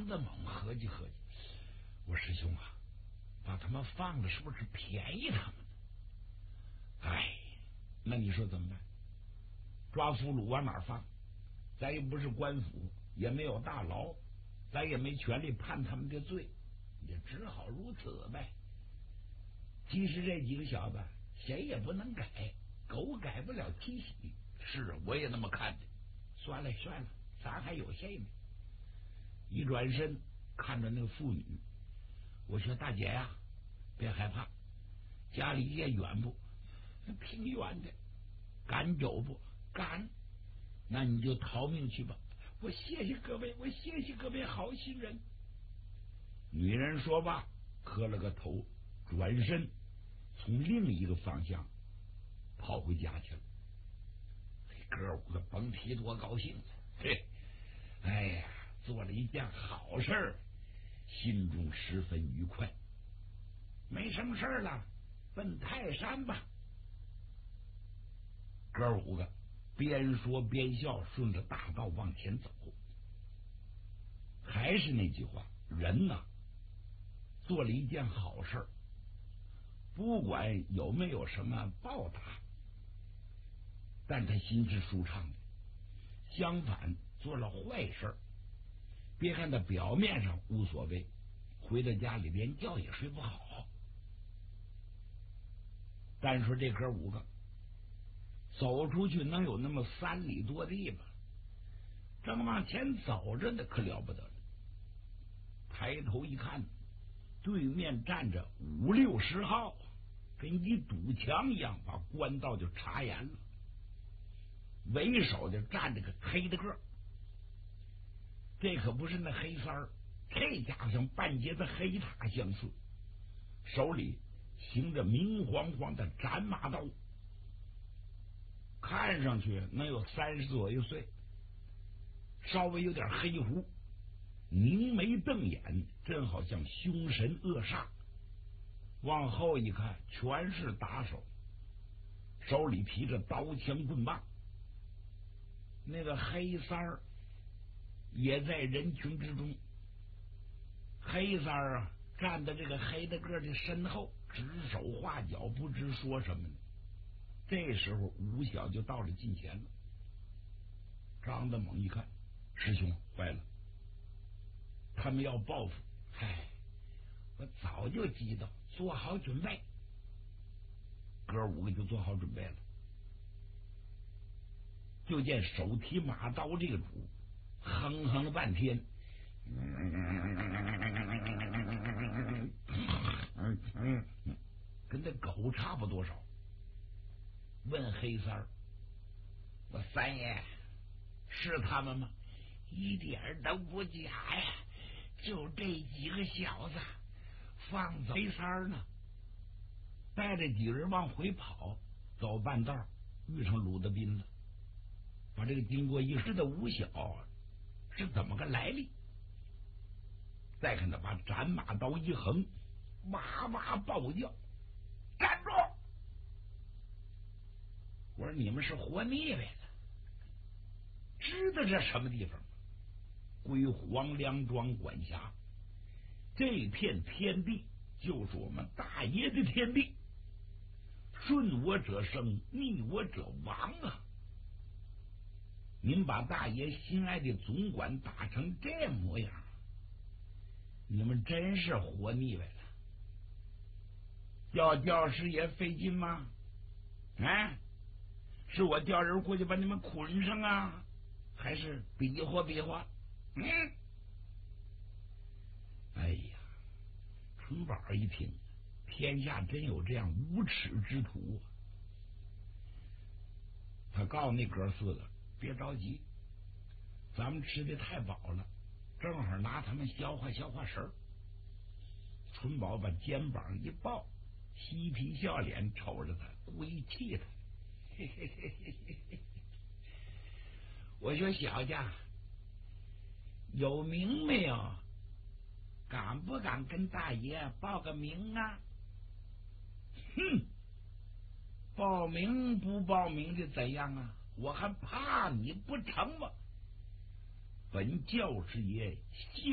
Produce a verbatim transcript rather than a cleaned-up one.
张德猛合计合计，我师兄啊，把他们放了是不是便宜他们？哎，那你说怎么办？抓俘虏往哪儿放？咱又不是官府，也没有大牢，咱也没权利判他们的罪，也只好如此呗。其实这几个小子谁也不能改，狗改不了七喜。是，我也那么看的。算了算了，咱还有谁呢？一转身看着那个妇女，我说大姐呀、啊，别害怕，家里也远不？挺远的，敢走不？敢。那你就逃命去吧。我谢谢各位，我谢谢各位好心人。女人说罢，磕了个头，转身从另一个方向跑回家去了。哥五个甭提多高兴了，嘿，哎呀，做了一件好事，心中十分愉快。没什么事了，奔泰山吧。哥五个边说边笑，顺着大道往前走。还是那句话，人呐，做了一件好事，不管有没有什么报答，但他心是舒畅的。相反，做了坏事，别看他表面上无所谓，回到家里连觉也睡不好。单说这哥五个走出去能有那么三里多地吧，正往前走着呢，可了不得了。抬头一看，对面站着五六十号，跟一堵墙一样，把官道就插严了。为首的站着个黑的个，这可不是那黑三儿，这家伙像半截子黑塔相似，手里行着明晃晃的斩马刀，看上去能有三十左右岁，稍微有点黑胡，凝眉瞪眼，真好像凶神恶煞。往后一看，全是打手，手里提着刀枪棍棒。那个黑三儿也在人群之中，黑三儿啊，站在这个黑的个的身后，指手画脚，不知说什么呢。这时候吴晓就到了近前了。张德猛一看，师兄坏了，他们要报复。嗨，我早就知道，做好准备。哥五个就做好准备了。就见手提马刀这个主哼哼了半天，跟那狗差不多少。问黑三儿：“我三爷是他们吗？”一点都不假呀，就这几个小子。放走黑三儿呢，带着几人往回跑，走半道遇上鲁德斌了。把这个经过一时的吴晓是怎么个来历？再看他把斩马刀一横，哇哇暴叫：“站住！”我说你们是活腻歪的，知道这什么地方吗？归黄梁庄管辖，这片天地就是我们大爷的天地，顺我者生，逆我者亡啊！您把大爷心爱的总管打成这模样，你们真是活腻歪了。要调师爷费劲吗？啊，是我调人过去把你们捆上啊，还是比划比划？嗯，哎呀，春宝一听，天下真有这样无耻之徒啊！他告诉那哥四个，别着急，咱们吃的太饱了，正好拿他们消化消化食儿。春宝把肩膀一抱，嬉皮笑脸瞅着他，故意气他。嘿嘿嘿嘿嘿嘿，我说小家有名没有？敢不敢跟大爷报个名啊？哼，报名不报名的怎样啊？我还怕你不成吗？本教师爷